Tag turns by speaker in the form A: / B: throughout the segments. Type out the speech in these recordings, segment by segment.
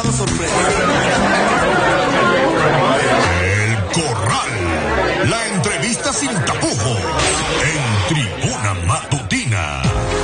A: dado sorpresa.
B: El Corral. La entrevista sin tapujos. En Tribuna Matutina.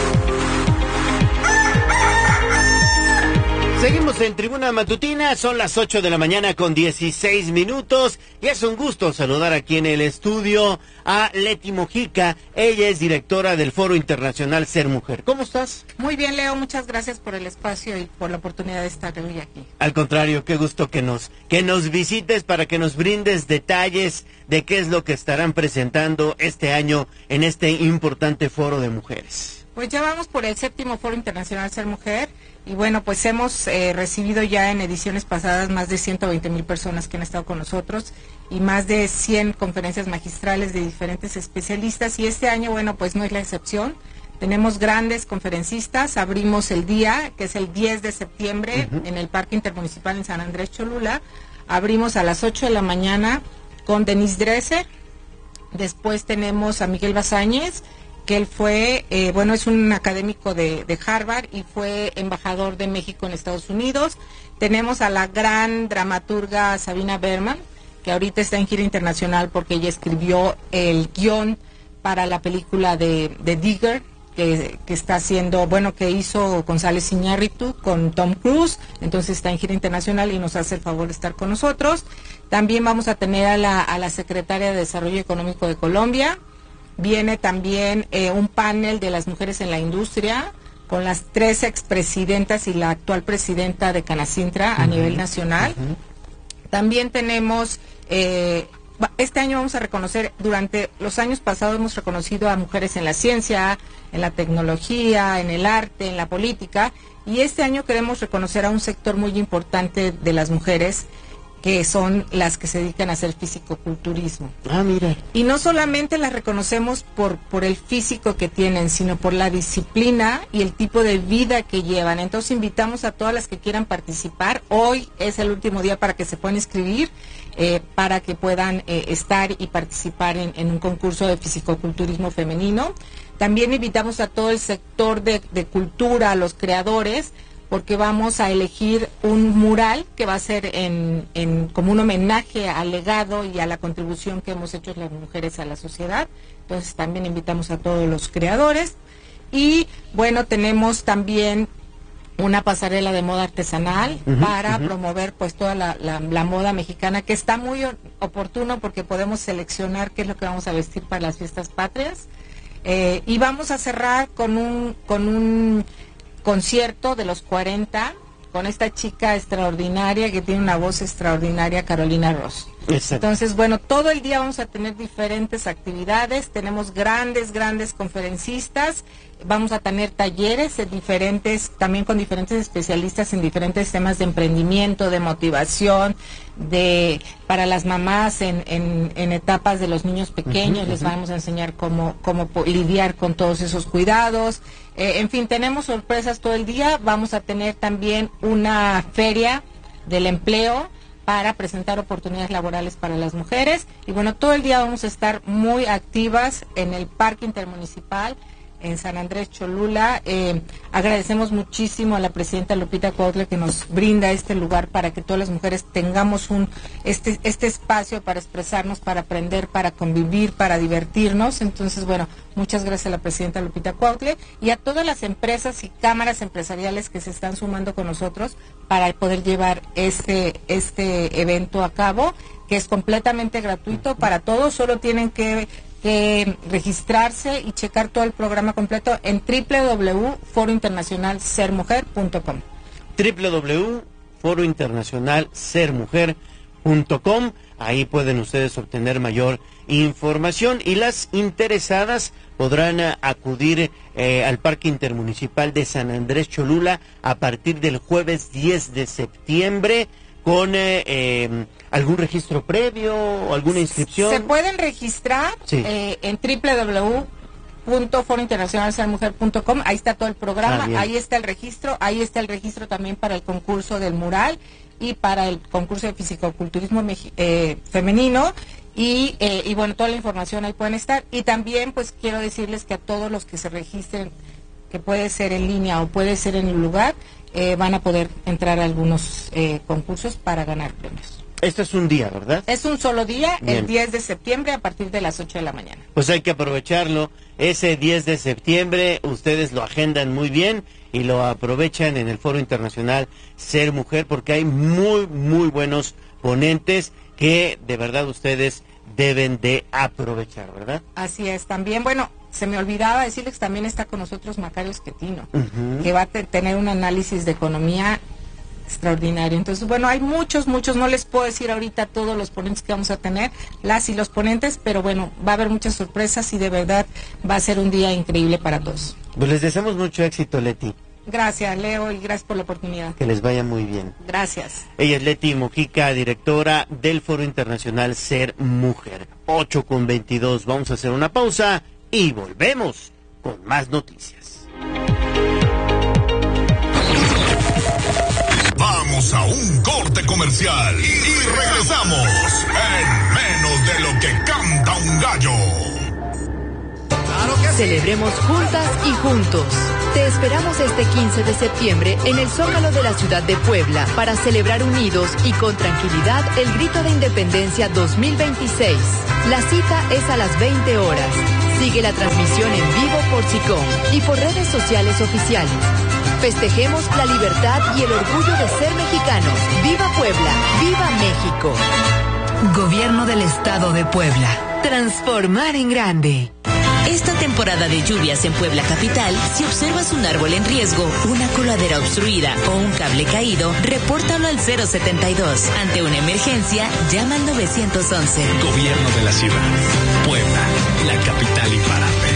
C: Seguimos en Tribuna Matutina, son las 8 de la mañana con 16 minutos y es un gusto saludar aquí en el estudio a Leti Mojica. Ella es directora del Foro Internacional Ser Mujer. ¿Cómo estás?
D: Muy bien, Leo, muchas gracias por el espacio y por la oportunidad de estar hoy aquí.
C: Al contrario, qué gusto que nos visites para que nos brindes detalles de qué es lo que estarán presentando este año en este importante foro de mujeres.
D: Pues ya vamos por el 7º Foro Internacional Ser Mujer y bueno, pues hemos recibido ya en ediciones pasadas más de 120,000 personas que han estado con nosotros y más de 100 conferencias magistrales de diferentes especialistas y este año, bueno, pues no es la excepción. Tenemos grandes conferencistas, abrimos el día, que es el 10 de septiembre, en el Parque Intermunicipal en San Andrés Cholula, abrimos a las 8 de la mañana con Denise Dresser, después tenemos a Miguel Bazáñez, que él fue, es un académico de Harvard y fue embajador de México en Estados Unidos. Tenemos a la gran dramaturga Sabina Berman, que ahorita está en gira internacional porque ella escribió el guión para la película de Digger, que está haciendo, que hizo González Iñárritu con Tom Cruise, entonces está en gira internacional y nos hace el favor de estar con nosotros. También vamos a tener a la secretaria de Desarrollo Económico de Colombia. Viene también un panel de las mujeres en la industria con las 3 expresidentas y la actual presidenta de Canacintra a nivel nacional. También tenemos, este año vamos a reconocer, durante los años pasados hemos reconocido a mujeres en la ciencia, en la tecnología, en el arte, en la política, y este año queremos reconocer a un sector muy importante de las mujeres, que son las que se dedican a hacer fisicoculturismo.
C: Ah, mira.
D: Y no solamente las reconocemos por el físico que tienen, sino por la disciplina y el tipo de vida que llevan. Entonces invitamos a todas las que quieran participar. Hoy es el último día para que se puedan inscribir, para que puedan estar y participar en un concurso de fisicoculturismo femenino. También invitamos a todo el sector de cultura, a los creadores, porque vamos a elegir un mural que va a ser como un homenaje al legado y a la contribución que hemos hecho las mujeres a la sociedad. Entonces también invitamos a todos los creadores. Y bueno, tenemos también una pasarela de moda artesanal para promover pues toda la moda mexicana, que está muy oportuno porque podemos seleccionar qué es lo que vamos a vestir para las fiestas patrias. Y vamos a cerrar con un concierto de los 40 con esta chica extraordinaria que tiene una voz extraordinaria, Carolina Ross. Exacto. Entonces, todo el día vamos a tener diferentes actividades, tenemos grandes conferencistas, vamos a tener talleres también con diferentes especialistas en diferentes temas de emprendimiento, de motivación, para las mamás en etapas de los niños pequeños, les vamos a enseñar cómo lidiar con todos esos cuidados. En fin, tenemos sorpresas todo el día, vamos a tener también una feria del empleo para presentar oportunidades laborales para las mujeres y todo el día vamos a estar muy activas en el Parque Intermunicipal en San Andrés Cholula. Agradecemos muchísimo a la presidenta Lupita Cuautla que nos brinda este lugar para que todas las mujeres tengamos este espacio para expresarnos, para aprender, para convivir, para divertirnos. Entonces, muchas gracias a la presidenta Lupita Cuautla y a todas las empresas y cámaras empresariales que se están sumando con nosotros para poder llevar este evento a cabo, que es completamente gratuito para todos. Solo tienen que registrarse y checar todo el programa completo en www.forointernacionalsermujer.com.
C: www.forointernacionalsermujer.com. Ahí pueden ustedes obtener mayor información y las interesadas podrán acudir al Parque Intermunicipal de San Andrés Cholula a partir del jueves 10 de septiembre con algún registro previo o alguna inscripción.
D: Se pueden registrar en www.forointernacionalsermujer.com. Ahí está todo el programa, ahí está el registro también para el concurso del mural y para el concurso de fisicoculturismo femenino y toda la información ahí pueden estar. Y también quiero decirles que a todos los que se registren que puede ser en línea o puede ser en el lugar, van a poder entrar a algunos concursos para ganar premios.
C: Esto es un día, ¿verdad?
D: Es un solo día,
C: Bien.
D: el 10 de septiembre a partir de las 8 de la mañana.
C: Pues hay que aprovecharlo. Ese 10 de septiembre ustedes lo agendan muy bien y lo aprovechan en el Foro Internacional Ser Mujer, porque hay muy, muy buenos ponentes que de verdad ustedes deben de aprovechar, ¿verdad?
D: Así es, también, bueno, se me olvidaba decirles que también está con nosotros Macario Schettino, que va a tener un análisis de economía extraordinario. Entonces, bueno, hay muchos, no les puedo decir ahorita todos los ponentes que vamos a tener, las y los ponentes, pero bueno, va a haber muchas sorpresas y de verdad va a ser un día increíble para todos.
C: Pues les deseamos mucho éxito, Leti.
D: Gracias, Leo, y gracias por la oportunidad.
C: Que les vaya muy bien.
D: Gracias.
C: Ella es Leti Mojica, directora del Foro Internacional Ser Mujer. 8:22. Vamos a hacer una pausa y volvemos con más noticias.
B: Vamos a un corte comercial y regresamos en menos de lo que canta un gallo.
A: Celebremos juntas y juntos. Te esperamos este 15 de septiembre en el Zócalo de la ciudad de Puebla para celebrar unidos y con tranquilidad el Grito de Independencia 2026. La cita es a las 20 horas. Sigue la transmisión en vivo por SICOM y por redes sociales oficiales. Festejemos la libertad y el orgullo de ser mexicanos. ¡Viva Puebla! ¡Viva México! Gobierno del Estado de Puebla. Transformar en grande.
E: Esta temporada de lluvias en Puebla Capital, si observas un árbol en riesgo, una coladera obstruida o un cable caído, repórtalo al 072. Ante una emergencia, llama al 911.
F: Gobierno de la ciudad. Puebla, la capital imparable.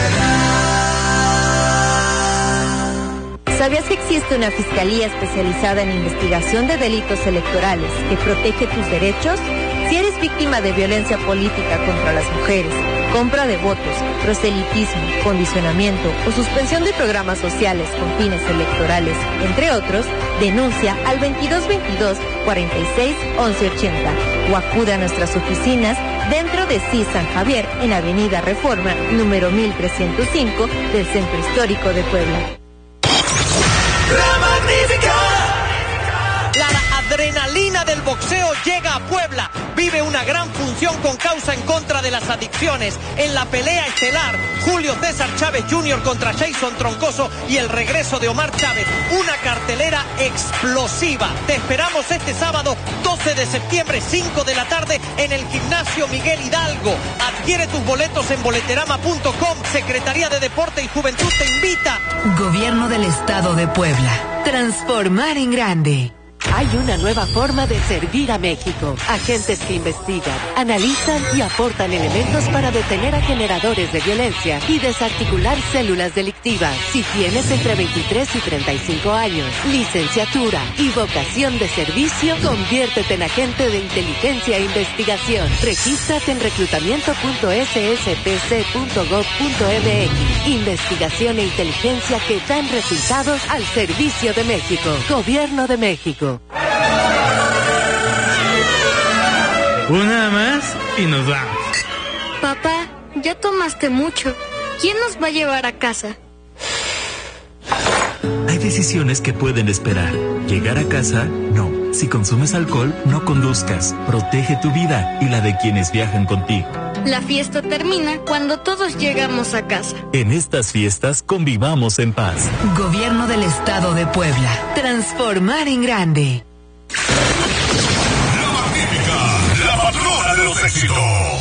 G: ¿Sabías que existe una fiscalía especializada en investigación de delitos electorales que protege tus derechos? Si eres víctima de violencia política contra las mujeres, compra de votos, proselitismo, condicionamiento o suspensión de programas sociales con fines electorales, entre otros, denuncia al 2222 46 1180 o acude a nuestras oficinas dentro de CIS San Javier en Avenida Reforma, número 1305 del Centro Histórico de Puebla.
H: ¡La Magnífica! La adrenalina del boxeo llega a Puebla. Vive una gran función con causa en contra de las adicciones. En la pelea estelar, Julio César Chávez Jr. contra Jason Troncoso y el regreso de Omar Chávez. Una cartelera explosiva. Te esperamos este sábado 12 de septiembre, 5 de la tarde, en el Gimnasio Miguel Hidalgo. Adquiere tus boletos en boleterama.com. Secretaría de Deporte y Juventud te invita.
A: Gobierno del Estado de Puebla. Transformar en grande.
I: Hay una nueva forma de servir a México. Agentes que investigan, analizan y aportan elementos para detener a generadores de violencia y desarticular células delictivas. Si tienes entre 23 y 35 años, licenciatura y vocación de servicio, conviértete en agente de inteligencia e investigación. Regístrate en reclutamiento.sspc.gov.mx. Investigación e inteligencia que dan resultados al servicio de México. Gobierno de México.
J: Una más y nos vamos.
K: Papá, ya tomaste mucho. ¿Quién nos va a llevar a casa?
L: Hay decisiones que pueden esperar. Llegar a casa, no. Si consumes alcohol, no conduzcas. Protege tu vida y la de quienes viajan contigo.
K: La fiesta termina cuando todos llegamos a casa.
L: En estas fiestas convivamos en paz.
A: Gobierno del Estado de Puebla. Transformar en grande.
B: La Magnífica, la patrona de los éxitos.